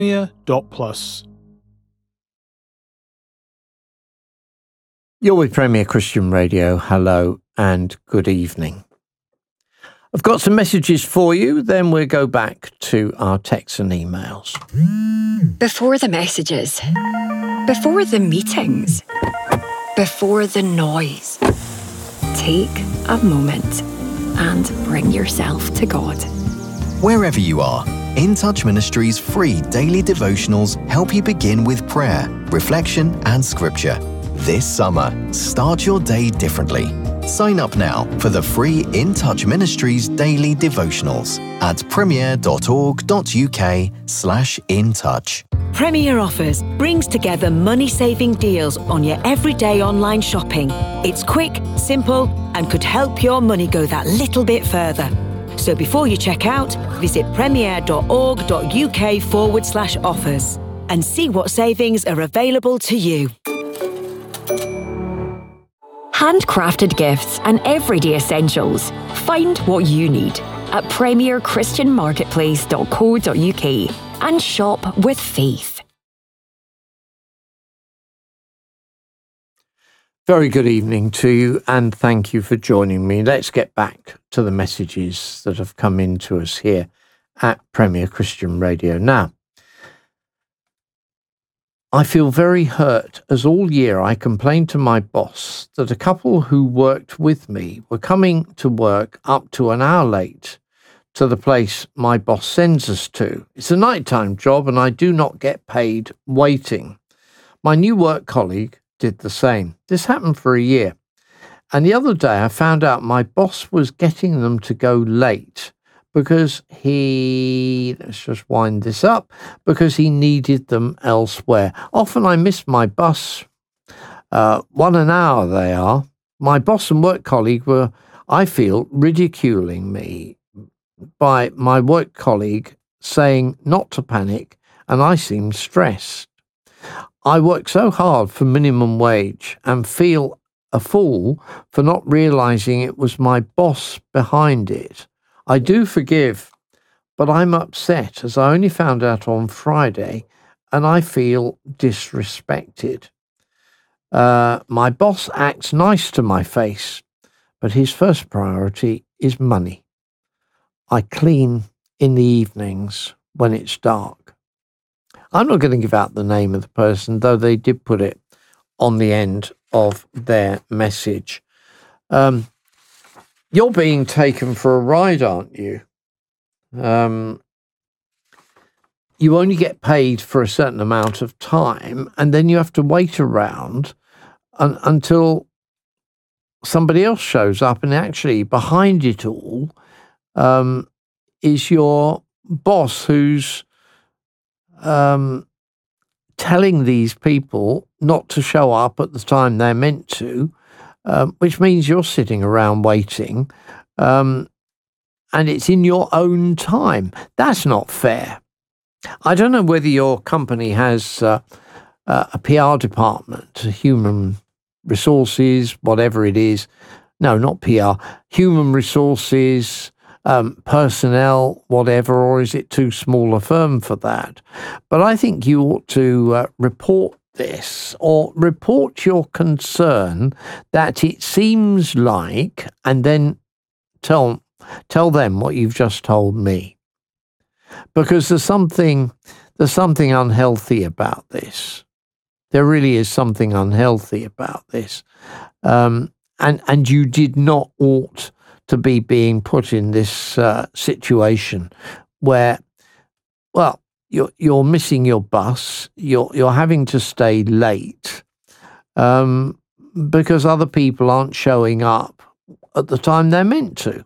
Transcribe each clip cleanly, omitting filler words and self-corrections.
Premier.plus. You're with Premier Christian Radio. Hello and good evening. I've got some messages for you, then we'll go back to our texts and emails. Before the messages, before the meetings, before the noise, take a moment and bring yourself to God. Wherever you are, In Touch Ministries' free daily devotionals help you begin with prayer, reflection, and scripture. This summer, start your day differently. Sign up now for the free In Touch Ministries daily devotionals at premier.org.uk/intouch. Premier Offers brings together money-saving deals on your everyday online shopping. It's quick, simple, and could help your money go that little bit further. So before you check out, visit premier.org.uk/offers and see what savings are available to you. Handcrafted gifts and everyday essentials. Find what you need at premierchristianmarketplace.co.uk and shop with faith. Very good evening to you and thank you for joining me. Let's get back to the messages that have come in to us here at Premier Christian Radio. Now, I feel very hurt as all year I complained to my boss that a couple who worked with me were coming to work up to an hour late to the place my boss sends us to. It's a nighttime job and I do not get paid waiting. My new work colleague did the same. This happened for a year. And the other day I found out my boss was getting them to go late because let's just wind this up, because he needed them elsewhere. Often I miss my bus. 1 an hour they are. My boss and work colleague were, I feel, ridiculing me by my work colleague saying not to panic, and I seemed stressed. I work so hard for minimum wage and feel a fool for not realizing it was my boss behind it. I do forgive, but I'm upset as I only found out on Friday and I feel disrespected. My boss acts nice to my face, but his first priority is money. I clean in the evenings when it's dark. I'm not going to give out the name of the person, though they did put it on the end of their message. You're being taken for a ride, aren't you? You only get paid for a certain amount of time, and then you have to wait around until somebody else shows up, and actually behind it all is your boss who's telling these people not to show up at the time they're meant to, which means you're sitting around waiting, and it's in your own time. That's not fair. I don't know whether your company has a PR department, human resources, whatever it is. No, not PR, human resources, personnel, whatever, or is it too small a firm for that? But I think you ought to report this or report your concern that it seems like, and then tell them what you've just told me, because there's something unhealthy about this. There really is something unhealthy about this, and you did not ought to be being put in this situation where, well, you're missing your bus, you're having to stay late because other people aren't showing up at the time they're meant to.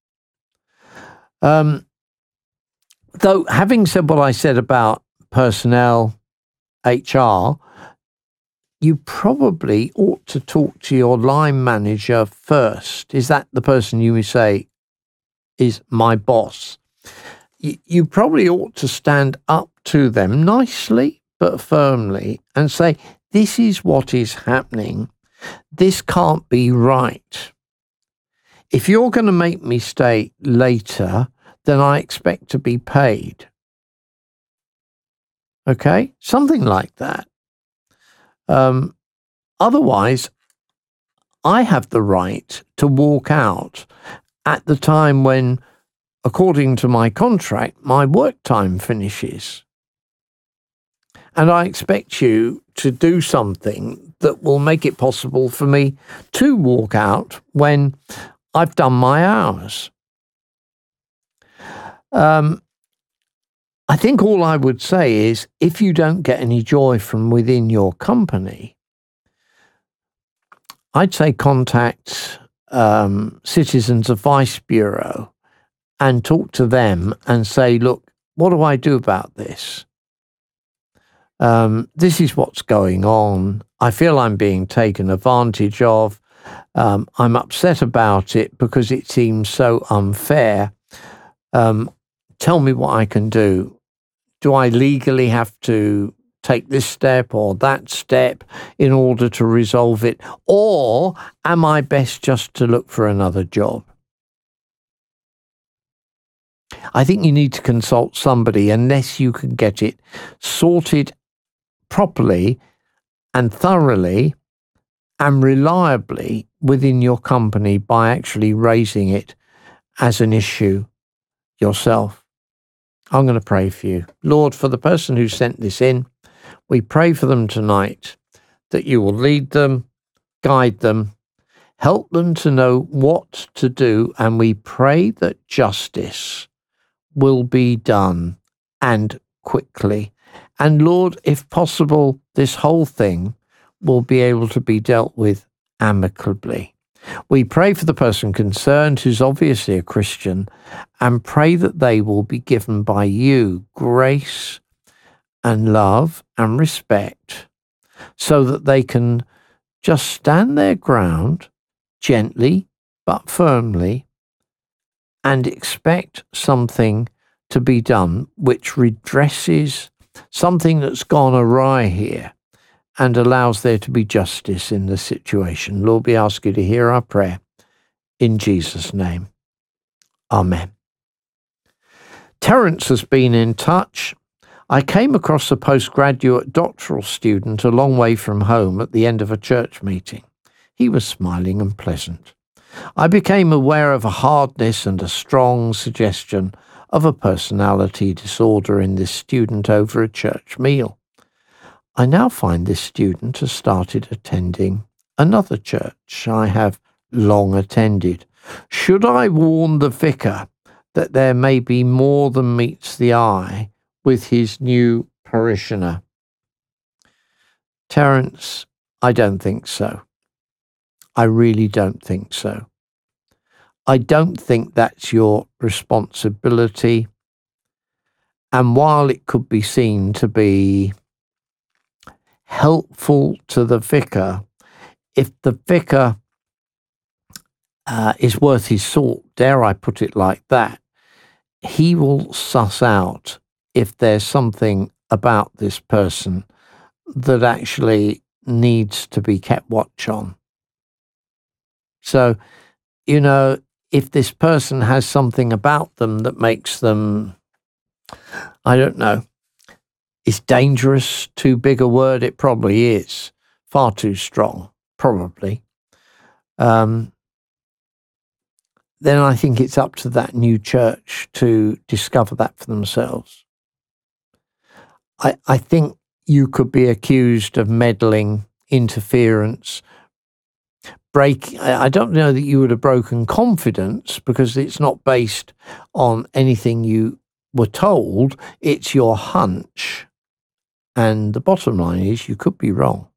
Though, having said what I said about personnel, HR, you probably ought to talk to your line manager first. Is that the person you would say is my boss? You probably ought to stand up to them nicely but firmly and say, this is what is happening. This can't be right. If you're going to make me stay later, then I expect to be paid. Okay? Something like that. Otherwise, I have the right to walk out at the time when, according to my contract, my work time finishes. And I expect you to do something that will make it possible for me to walk out when I've done my hours. I think all I would say is, if you don't get any joy from within your company, I'd say contact Citizens Advice Bureau and talk to them and say, look, what do I do about this? This is what's going on. I feel I'm being taken advantage of. I'm upset about it because it seems so unfair. Tell me what I can do. Do I legally have to take this step or that step in order to resolve it? Or am I best just to look for another job? I think you need to consult somebody unless you can get it sorted properly and thoroughly and reliably within your company by actually raising it as an issue yourself. I'm going to pray for you. Lord, for the person who sent this in, we pray for them tonight that you will lead them, guide them, help them to know what to do, and we pray that justice will be done and quickly. And Lord, if possible, this whole thing will be able to be dealt with amicably. We pray for the person concerned, who's obviously a Christian, and pray that they will be given by you grace and love and respect so that they can just stand their ground gently but firmly and expect something to be done which redresses something that's gone awry here and allows there to be justice in the situation. Lord, we ask you to hear our prayer in Jesus' name. Amen. Terence has been in touch. I came across a postgraduate doctoral student a long way from home at the end of a church meeting. He was smiling and pleasant. I became aware of a hardness and a strong suggestion of a personality disorder in this student over a church meal. I now find this student has started attending another church I have long attended. Should I warn the vicar that there may be more than meets the eye with his new parishioner? Terence, I don't think so. I really don't think so. I don't think that's your responsibility. And while it could be seen to be helpful to the vicar, if the vicar is worth his salt, dare I put it like that, he will suss out if there's something about this person that actually needs to be kept watch on. So, if this person has something about them that makes them, I don't know, is dangerous too big a word? It probably is. Far too strong, probably. Then I think it's up to that new church to discover that for themselves. I think you could be accused of meddling, interference, I don't know that you would have broken confidence because it's not based on anything you were told. It's your hunch. And the bottom line is you could be wrong.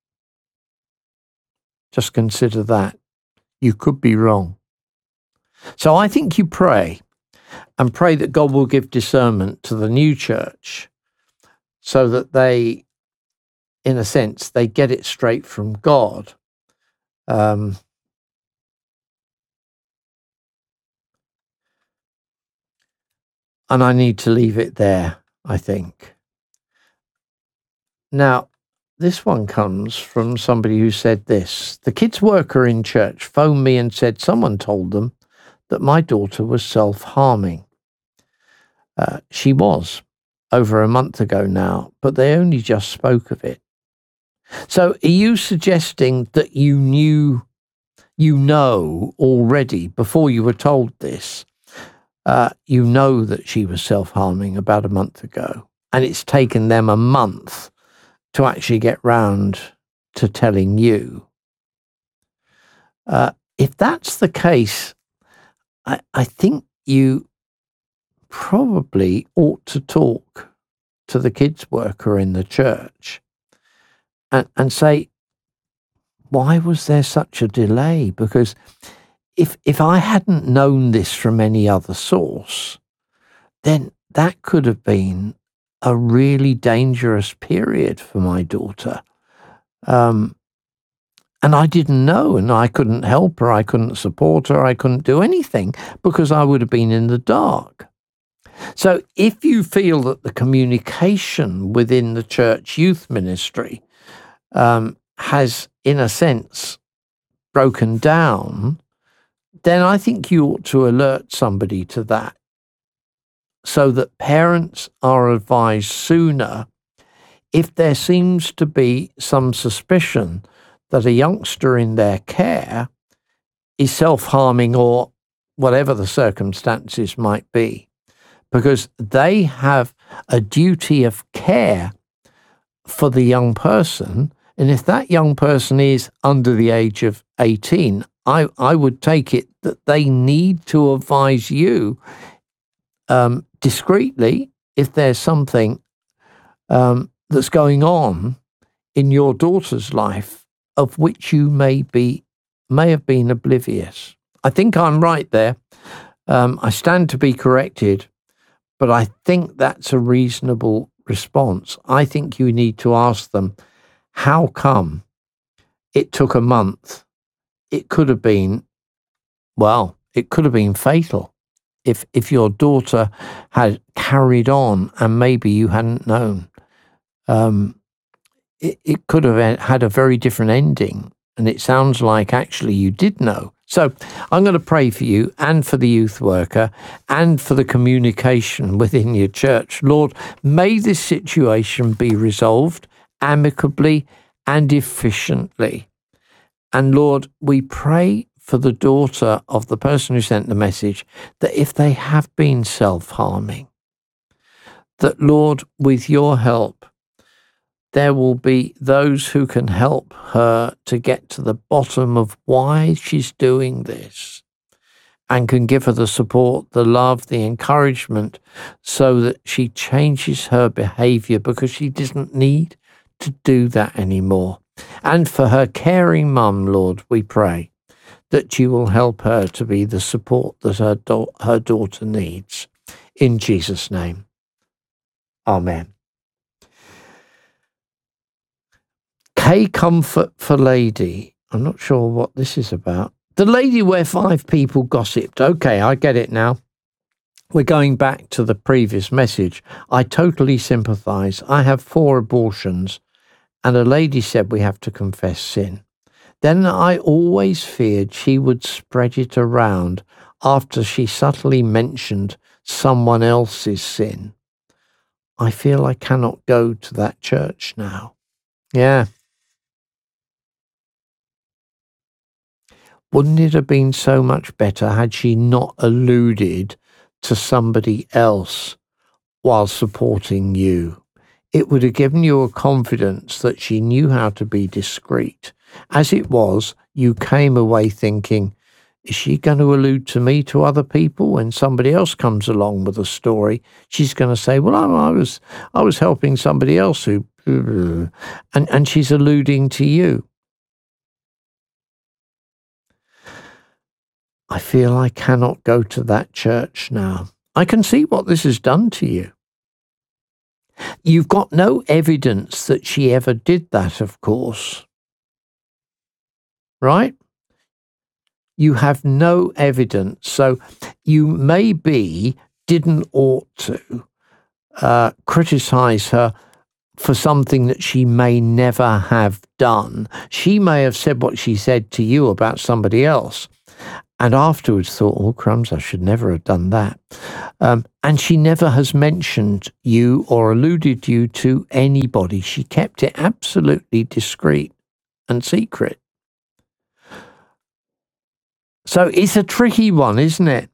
Just consider that. You could be wrong. So I think you pray and pray that God will give discernment to the new church so that they, in a sense, they get it straight from God. And I need to leave it there, I think. Now, this one comes from somebody who said this. The kids worker in church phoned me and said someone told them that my daughter was self-harming. She was. over a month ago now, but they only just spoke of it. So are you suggesting that you know already before you were told this, you know that she was self-harming about a month ago, and it's taken them a month to actually get round to telling you? If that's the case, I think you probably ought to talk to the kids worker in the church and say, why was there such a delay? Because if I hadn't known this from any other source, then that could have been a really dangerous period for my daughter. And I didn't know, and I couldn't help her, I couldn't support her, I couldn't do anything because I would have been in the dark. So if you feel that the communication within the church youth ministry has, in a sense, broken down, then I think you ought to alert somebody to that so that parents are advised sooner if there seems to be some suspicion that a youngster in their care is self-harming or whatever the circumstances might be, because they have a duty of care for the young person. And if that young person is under the age of 18, I would take it that they need to advise you discreetly if there's something that's going on in your daughter's life of which you may have been oblivious. I think I'm right there. I stand to be corrected, but I think that's a reasonable response. I think you need to ask them, how come it took a month? It could have been fatal if your daughter had carried on and maybe you hadn't known. It could have had a very different ending, and it sounds like actually you did know. So I'm going to pray for you and for the youth worker and for the communication within your church. Lord, may this situation be resolved amicably and efficiently. And Lord, we pray for the daughter of the person who sent the message, that if they have been self-harming, that Lord, with your help, there will be those who can help her to get to the bottom of why she's doing this and can give her the support, the love, the encouragement so that she changes her behavior because she doesn't need to do that anymore. And for her caring mum, Lord, we pray that you will help her to be the support that her daughter needs. In Jesus' name, amen. K Comfort for Lady. I'm not sure what this is about. The lady where 5 people gossiped. Okay, I get it now. We're going back to the previous message. I totally sympathise. I have 4 abortions, and a lady said we have to confess sin. Then I always feared she would spread it around after she subtly mentioned someone else's sin. I feel I cannot go to that church now. Yeah. Wouldn't it have been so much better had she not alluded to somebody else while supporting you? It would have given you a confidence that she knew how to be discreet. As it was, you came away thinking, is she going to allude to me to other people? When somebody else comes along with a story, she's going to say, well, I was helping somebody else who, and she's alluding to you. I feel I cannot go to that church now. I can see what this has done to you. You've got no evidence that she ever did that, of course. Right? You have no evidence. So you maybe didn't ought to criticize her for something that she may never have done. She may have said what she said to you about somebody else. and afterwards thought, oh, crumbs, I should never have done that. And she never has mentioned you or alluded you to anybody. She kept it absolutely discreet and secret. So it's a tricky one, isn't it?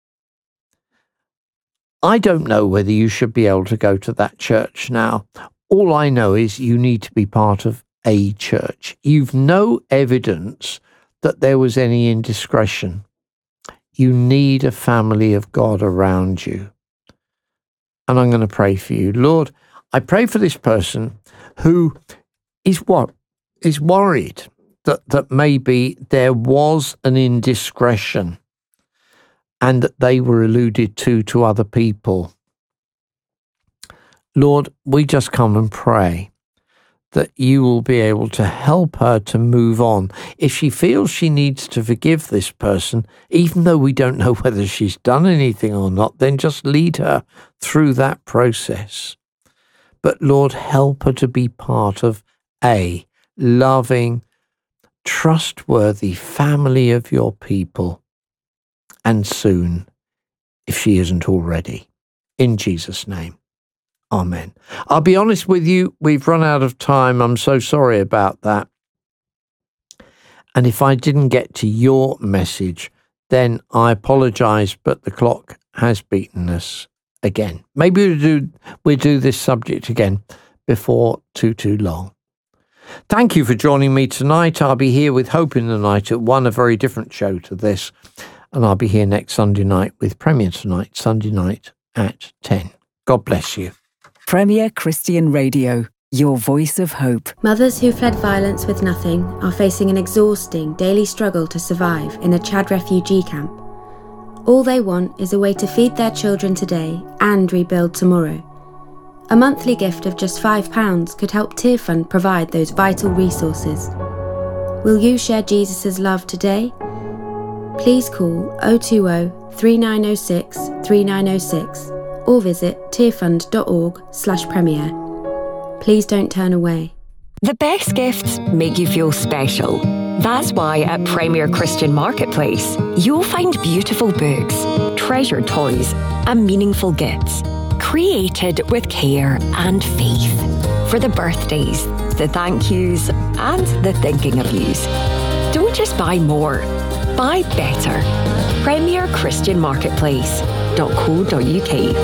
I don't know whether you should be able to go to that church now. All I know is you need to be part of a church. You've no evidence that there was any indiscretion. You need a family of God around you. And I'm going to pray for you. Lord, I pray for this person who is worried that maybe there was an indiscretion and that they were alluded to other people. Lord, we just come and pray that you will be able to help her to move on. If she feels she needs to forgive this person, even though we don't know whether she's done anything or not, then just lead her through that process. But Lord, help her to be part of a loving, trustworthy family of your people, and soon, if she isn't already. In Jesus' name. Amen. I'll be honest with you, we've run out of time. I'm so sorry about that. And if I didn't get to your message, then I apologize, but the clock has beaten us again. Maybe we'll do this subject again before too long. Thank you for joining me tonight. I'll be here with Hope in the Night at 1, a very different show to this. And I'll be here next Sunday night with Premier Tonight, Sunday night at 10. God bless you. Premier Christian Radio, your voice of hope. Mothers who fled violence with nothing are facing an exhausting daily struggle to survive in a Chad refugee camp. All they want is a way to feed their children today and rebuild tomorrow. A monthly gift of just £5 could help Tearfund provide those vital resources. Will you share Jesus' love today? Please call 020 3906 3906 or visit tearfund.org/premier. Please don't turn away. The best gifts make you feel special. That's why at Premier Christian Marketplace, you'll find beautiful books, treasured toys, and meaningful gifts, created with care and faith. For the birthdays, the thank yous, and the thinking of yous. Don't just buy more, buy better. Premier Christian Marketplace.co.uk.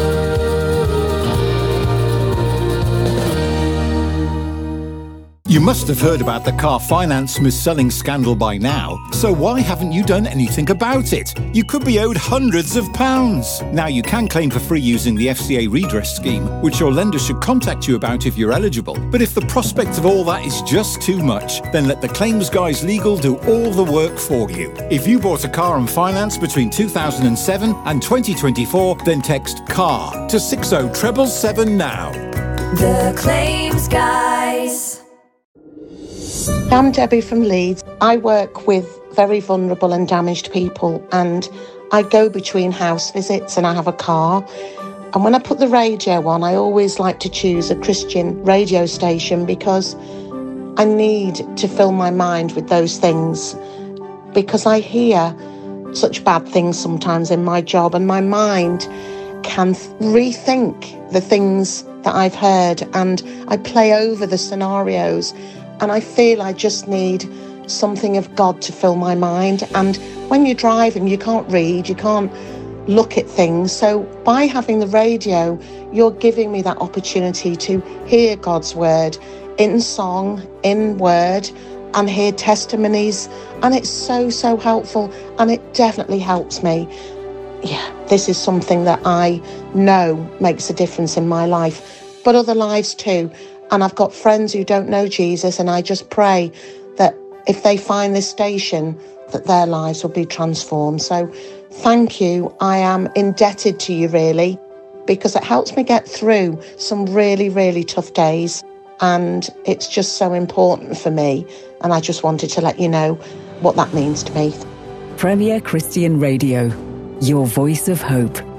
You must have heard about the car finance mis-selling scandal by now, so why haven't you done anything about it? You could be owed hundreds of pounds. Now you can claim for free using the FCA redress scheme, which your lender should contact you about if you're eligible. But if the prospect of all that is just too much, then let the Claims Guys Legal do all the work for you. If you bought a car on finance between 2007 and 2024, then text CAR to 60777 now. The Claims Guys. I'm Debbie from Leeds. I work with very vulnerable and damaged people, and I go between house visits and I have a car. And when I put the radio on, I always like to choose a Christian radio station because I need to fill my mind with those things, because I hear such bad things sometimes in my job, and my mind can rethink the things that I've heard, and I play over the scenarios. And I feel I just need something of God to fill my mind. And when you're driving, you can't read, you can't look at things. So by having the radio, you're giving me that opportunity to hear God's word in song, in word, and hear testimonies. And it's so helpful. And it definitely helps me. Yeah, this is something that I know makes a difference in my life, but other lives too. And I've got friends who don't know Jesus, and I just pray that if they find this station, that their lives will be transformed. So thank you. I am indebted to you, really, because it helps me get through some really tough days. And it's just so important for me. And I just wanted to let you know what that means to me. Premier Christian Radio, your voice of hope.